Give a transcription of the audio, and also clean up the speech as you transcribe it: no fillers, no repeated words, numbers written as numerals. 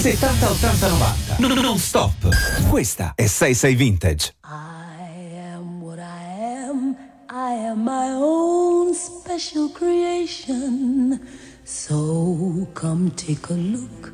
70 80 90. Non stop. Questa è 66 Vintage. I am what I am. I am my own special creation. So come take a look